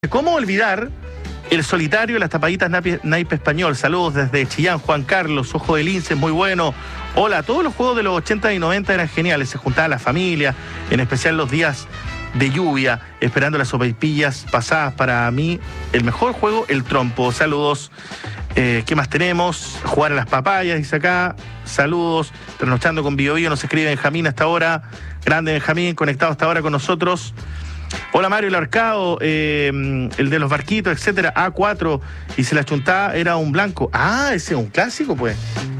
¿Cómo olvidar el solitario, las tapaditas naipe español? Saludos desde Chillán, Juan Carlos, Ojo de Lince, muy bueno. Hola, todos los juegos de los 80 y 90 eran geniales, se juntaba la familia, en especial los días de lluvia, esperando las sopaipillas pasadas. Para mí, el mejor juego, el trompo. Saludos. ¿Qué más tenemos? Jugar a las papayas, dice acá. Saludos. Trasnochando con Bio Bio, nos escribe Benjamín hasta ahora. Grande Benjamín, conectado hasta ahora con nosotros. Hola Mario El Arcado, el de los barquitos, etcétera, A4, y se la chuntaba, era un blanco. Ah, ese es un clásico, pues.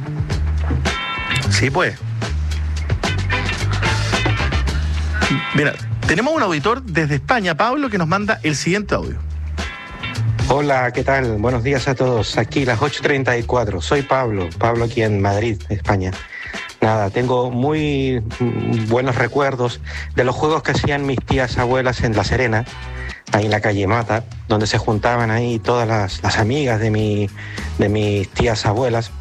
Sí, pues. Mira, tenemos un auditor desde España, Pablo, que nos manda el siguiente audio. Hola, ¿qué tal? Buenos días a todos. Aquí las 8:34. Soy Pablo aquí en Madrid, España. Nada, tengo muy buenos recuerdos de los juegos que hacían mis tías abuelas en La Serena, ahí en la calle Mata, donde se juntaban ahí todas las amigas de mis tías abuelas.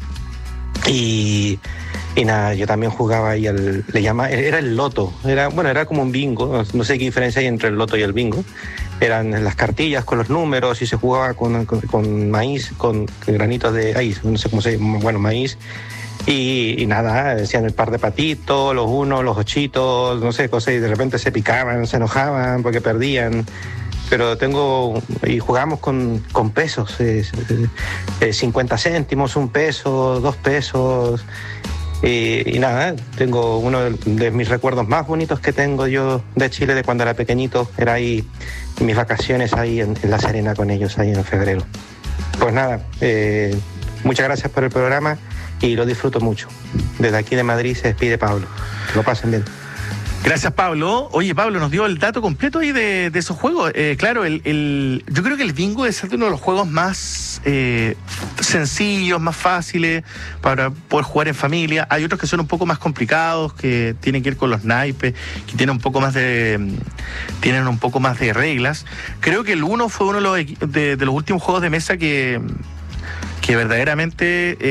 Y nada, yo también jugaba ahí, era el loto, era como un bingo, no sé qué diferencia hay entre el loto y el bingo. Eran las cartillas con los números y se jugaba con maíz, con granitos de maíz, no sé cómo se llama, bueno, maíz. Y nada, decían el par de patitos, los unos, los ochitos, no sé, cosas, y de repente se picaban, se enojaban porque perdían. Pero y jugábamos con pesos, 50 céntimos, 1 peso, 2 pesos. Y nada, tengo uno de mis recuerdos más bonitos que tengo yo de Chile, de cuando era pequeñito, era ahí mis vacaciones ahí en La Serena con ellos, ahí en febrero. Pues nada, muchas gracias por el programa y lo disfruto mucho. Desde aquí de Madrid se despide Pablo. Que lo pasen bien. Gracias, Pablo. Oye, Pablo nos dio el dato completo ahí de esos juegos. Claro, yo creo que el bingo es uno de los juegos más sencillos, más fáciles para poder jugar en familia. Hay otros que son un poco más complicados, que tienen que ir con los naipes, que tienen un poco más de reglas. Creo que el Uno fue uno de los últimos juegos de mesa que verdaderamente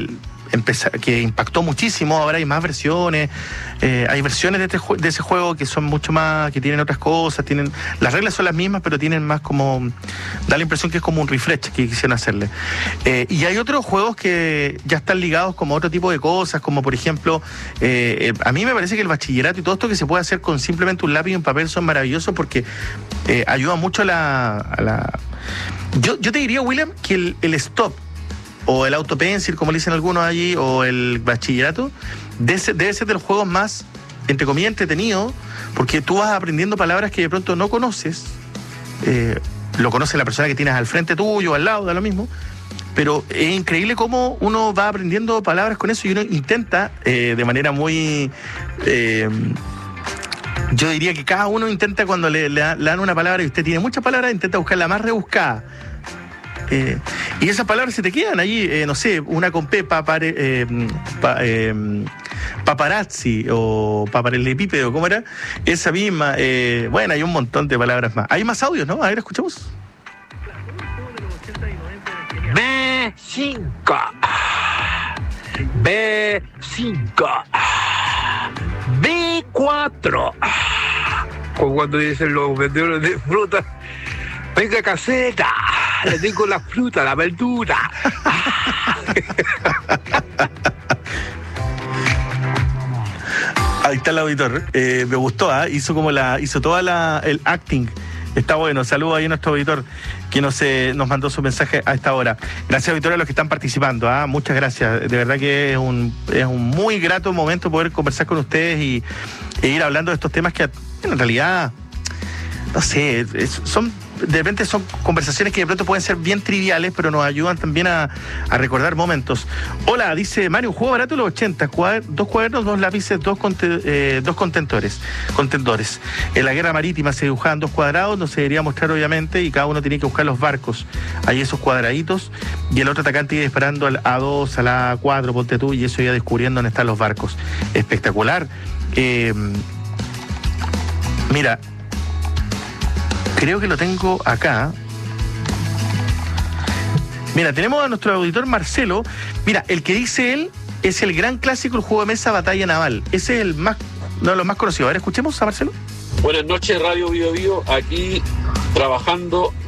que impactó muchísimo. Ahora hay más versiones, hay versiones de ese juego que son mucho más, que tienen otras cosas, las reglas son las mismas, pero tienen más como, da la impresión que es como un refresh que quisieron hacerle. Y hay otros juegos que ya están ligados como a otro tipo de cosas, como por ejemplo, a mí me parece que el bachillerato y todo esto que se puede hacer con simplemente un lápiz y un papel son maravillosos porque ayuda mucho a Yo te diría, William, que el stop o el autopencil, como le dicen algunos allí, o el bachillerato, debe ser de los juegos más, entre comillas, entretenidos, porque tú vas aprendiendo palabras que de pronto no conoces, lo conoce la persona que tienes al frente tuyo, al lado, da lo mismo, pero es increíble cómo uno va aprendiendo palabras con eso y uno intenta, de manera muy... yo diría que cada uno intenta, cuando le dan una palabra y usted tiene muchas palabras, intenta buscar la más rebuscada. Y esas palabras se te quedan allí, no sé, una con P, paparazzi o paparalelepípedo, ¿cómo era? Esa misma, bueno, hay un montón de palabras más. Hay más audios, ¿no? A ver, escuchamos. B5 B4 como cuando dicen los vendedores de fruta, venga caseta, le tengo la fruta, la verdura. Ahí está el auditor, me gustó, hizo todo el acting. Está bueno, saludos ahí a nuestro auditor que nos mandó su mensaje a esta hora. Gracias, auditor, a los que están participando, muchas gracias. De verdad que es un muy grato momento poder conversar con ustedes e ir hablando de estos temas que en realidad, no sé, de repente son conversaciones que de pronto pueden ser bien triviales, pero nos ayudan también a recordar momentos. Hola, dice Mario, un juego barato de los 80, 2 cuadernos, 2 lápices, 2 contendores. En la guerra marítima se dibujaban 2 cuadrados, no se debería mostrar obviamente, y cada uno tenía que buscar los barcos, ahí esos cuadraditos, y el otro atacante iba disparando al A2, al A4, ponte tú, y eso iba descubriendo dónde están los barcos. Espectacular. Mira, creo que lo tengo acá. Mira, tenemos a nuestro auditor Marcelo. Mira, el que dice él es el gran clásico, el juego de mesa Batalla Naval. Ese es uno de los más conocidos. A ver, escuchemos a Marcelo. Buenas noches, Radio Bio Bio, aquí trabajando